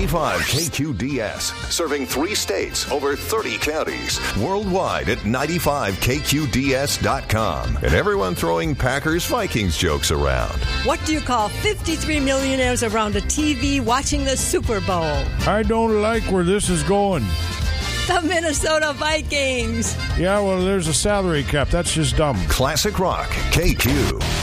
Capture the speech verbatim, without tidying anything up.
ninety-five K Q D S, serving three states, over thirty counties, worldwide at ninety-five K Q D S dot com. And everyone throwing Packers-Vikings jokes around. What do you call fifty-three millionaires around a T V watching the Super Bowl? I don't like where this is going. The Minnesota Vikings. Yeah, well, there's a salary cap. That's just dumb. Classic Rock, K Q.